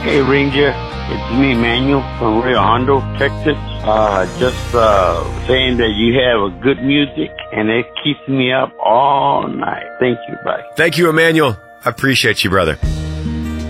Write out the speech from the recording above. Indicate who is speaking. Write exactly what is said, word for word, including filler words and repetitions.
Speaker 1: Hey, Ranger. It's me, Manuel, from Rio Hondo, Texas. Uh, just uh, saying that you have a good music, and it keeps me up all night. Thank you. Bye.
Speaker 2: Thank you, Emmanuel. I appreciate you, brother.